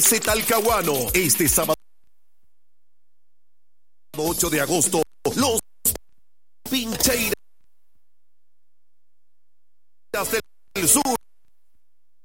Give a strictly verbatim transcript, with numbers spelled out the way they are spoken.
Talcahuano. Este sábado ocho de agosto, los Pincheiras del Sur